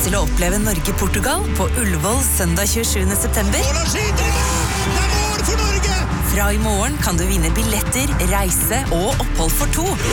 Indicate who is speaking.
Speaker 1: lyst til å oppleve Norge-Portugal på Ullevål søndag 27. september? Fra i morgen kan du vinne billetter, reise og opphold for 2